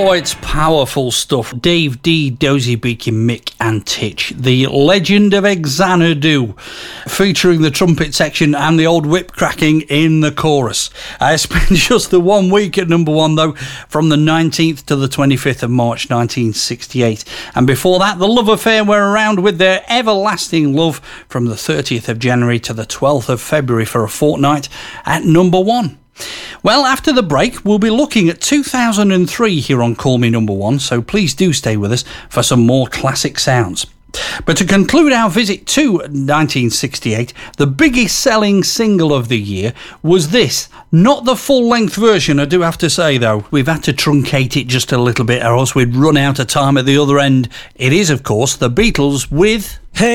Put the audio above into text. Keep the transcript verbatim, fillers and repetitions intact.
Oh, it's powerful stuff. Dave D, Dozy Beakin, Mick and Titch. The Legend of Xanadu, featuring the trumpet section and the old whip cracking in the chorus. Uh, it's been just the one week at number one, though, from the nineteenth to the twenty-fifth of March nineteen sixty-eight. And before that, the Love Affair were around with their Everlasting Love from the thirtieth of January to the twelfth of February for a fortnight at number one. Well, after the break, we'll be looking at two thousand three here on Call Me Number One, so please do stay with us for some more classic sounds. But to conclude our visit to nineteen sixty-eight, the biggest selling single of the year was this. Not the full-length version, I do have to say, though. We've had to truncate it just a little bit, or else we'd run out of time at the other end. It is, of course, the Beatles with... Hey.